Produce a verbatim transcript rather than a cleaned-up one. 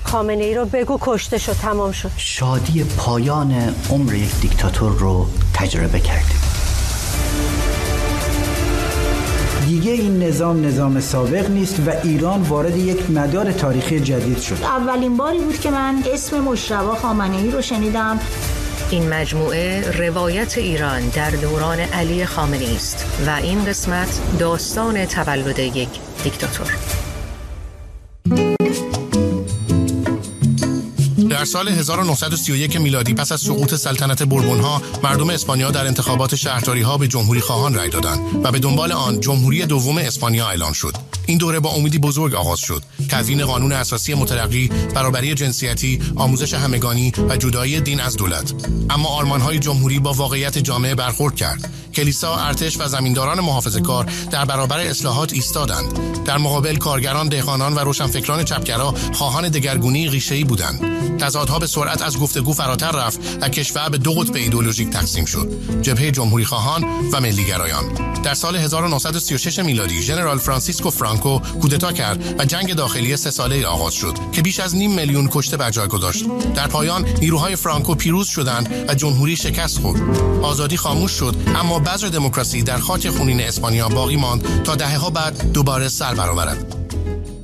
خامنه ای رو بگو کشته شد، تمام شد. شادی پایان عمر یک دیکتاتور رو تجربه کردیم. دیگه این نظام نظام سابق نیست و ایران وارد یک مدار تاریخی جدید شد. اولین باری بود که من اسم مجتبی خامنه‌ای رو شنیدم. این مجموعه روایت ایران در دوران علی خامنه‌ای است و این قسمت داستان تولد یک دیکتاتور. در سال هزار و نهصد و سی و یک میلادی پس از سقوط سلطنت بوربون‌ها، مردم اسپانیا در انتخابات شهرداری‌ها به جمهوری خواهان رای دادند و به دنبال آن جمهوری دوم اسپانیا اعلان شد. این دوره با امیدی بزرگ آغاز شد: تدوین قانون اساسی مترقی، برابری جنسیتی، آموزش همگانی و جدایی دین از دولت. اما آرمان‌های جمهوری با واقعیت جامعه برخورد کرد. کلیسا، ارتش و زمینداران محافظه‌کار در برابر اصلاحات ایستادند. در مقابل کارگران، دهقانان و روشنفکران چپگرا خواهان دگرگونی ریشه‌ای بودند. تضادها به سرعت از گفتگو فراتر رفت و کشور به دو قطب ایدئولوژیک تقسیم شد: جبهه جمهوری خواهان و ملیگرایان. در سال هزار و نهصد و سی و شش میلادی ژنرال فرانسیسکو فرانکو کودتا کرد و جنگ داخلی سه ساله آغاز شد که بیش از نیم میلیون کشته بر جای گذاشت. در پایان نیروهای فرانکو پیروز شدند و جمهوری شکست خورد. آزادی خاموش شد، اما بذر دموکراسی در خاک خونین اسپانیا باقی ماند تا دهه‌ها بعد دوباره سر برآورد.